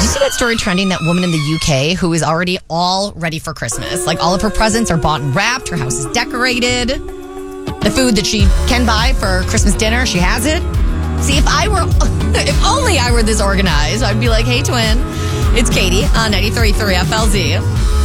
see that story trending? That woman in the UK who is already all ready for Christmas. Like all of her presents are bought and wrapped. Her house is decorated. The food that she can buy for Christmas dinner, she has it. See, if only I were this organized, I'd be like, hey, twin, it's Katie on 93.3 FLZ.